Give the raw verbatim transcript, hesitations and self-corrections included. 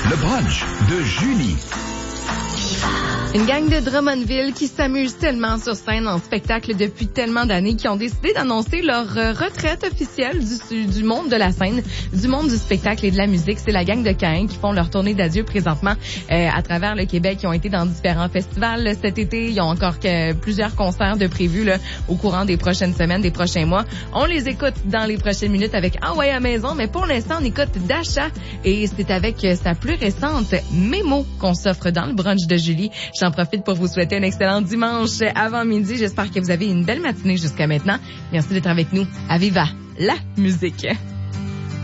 le brunch de Julie. Une gang de Drummondville qui s'amuse tellement sur scène en spectacle depuis tellement d'années, qui ont décidé d'annoncer leur euh, retraite officielle du, du monde de la scène, du monde du spectacle et de la musique. C'est la gang de Caïn qui font leur tournée d'adieu présentement euh, à travers le Québec. Ils ont été dans différents festivals cet été. Ils ont encore que, plusieurs concerts de prévus là, au courant des prochaines semaines, des prochains mois. On les écoute dans les prochaines minutes avec Ah ouais à maison, mais pour l'instant, on écoute Dasha et c'est avec euh, sa plus récente Mémo qu'on s'offre dans le brunch de Julie. J'en profite pour vous souhaiter un excellent dimanche avant midi. J'espère que vous avez une belle matinée jusqu'à maintenant. Merci d'être avec nous. À Viva la musique.